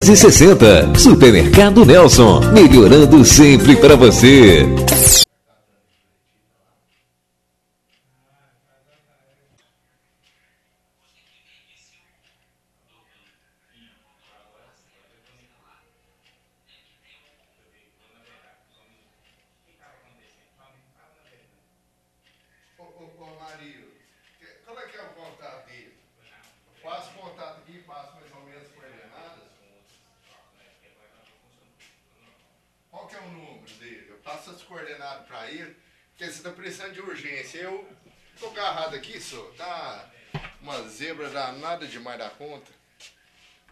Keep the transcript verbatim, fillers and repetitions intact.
sessenta. Supermercado Nelson, melhorando sempre para você. Qual que é o número dele? Eu passo as coordenadas para ele, porque você está precisando de urgência. Eu tô agarrado aqui, só tá uma zebra danada demais da conta.